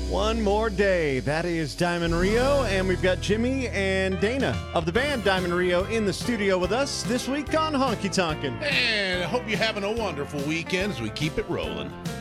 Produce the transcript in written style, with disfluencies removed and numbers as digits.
One more day. That is Diamond Rio, and we've got Jimmy and Dana of the band Diamond Rio in the studio with us this week on Honky Tonkin'. And I hope you're having a wonderful weekend as we keep it rolling.